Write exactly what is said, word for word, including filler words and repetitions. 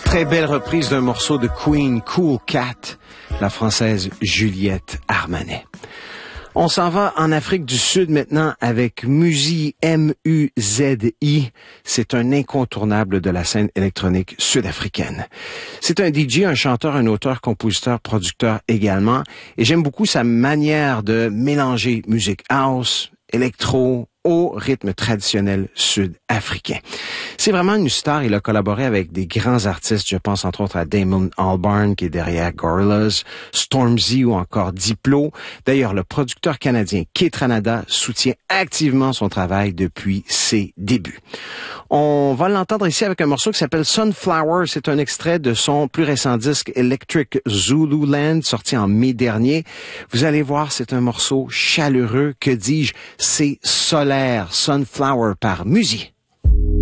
Très belle reprise d'un morceau de Queen, Cool Cat, la française Juliette Armanet. On s'en va en Afrique du Sud maintenant avec Muzi, M U Z I. C'est un incontournable de la scène électronique sud-africaine. C'est un D J, un chanteur, un auteur, compositeur, producteur également. Et j'aime beaucoup sa manière de mélanger musique house, électro, au rythme traditionnel sud-africain. C'est vraiment une star. Il a collaboré avec des grands artistes. Je pense entre autres à Damon Albarn qui est derrière Gorillaz, Stormzy ou encore Diplo. D'ailleurs, le producteur canadien Kaytranada soutient activement son travail depuis ses débuts. On va l'entendre ici avec un morceau qui s'appelle Sunflower. C'est un extrait de son plus récent disque Electric Zululand, sorti en mai dernier. Vous allez voir, c'est un morceau chaleureux. Que dis-je? C'est solaire. Sunflower par Muzi.